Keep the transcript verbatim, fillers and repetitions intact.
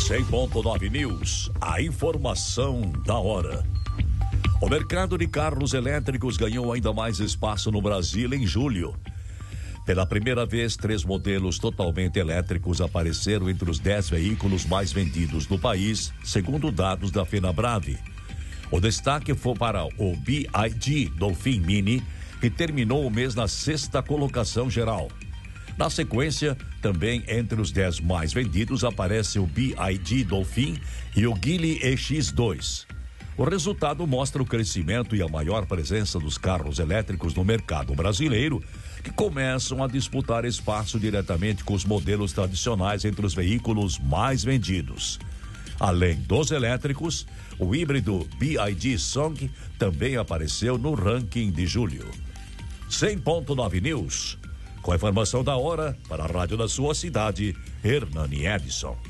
cem ponto nove News, a informação da hora. O mercado de carros elétricos ganhou ainda mais espaço no Brasil em julho. Pela primeira vez, três modelos totalmente elétricos apareceram entre os dez veículos mais vendidos do país, segundo dados da Fenabrave. O destaque foi para o B Y D Dolphin Mini, que terminou o mês na sexta colocação geral. Na sequência, também entre os dez mais vendidos aparece o B Y D Dolphin e o Geely E X dois. O resultado mostra o crescimento e a maior presença dos carros elétricos no mercado brasileiro, que começam a disputar espaço diretamente com os modelos tradicionais entre os veículos mais vendidos. Além dos elétricos, o híbrido B Y D Song também apareceu no ranking de julho. cem ponto nove News, com a informação da hora para a rádio da sua cidade, Hernani Edson.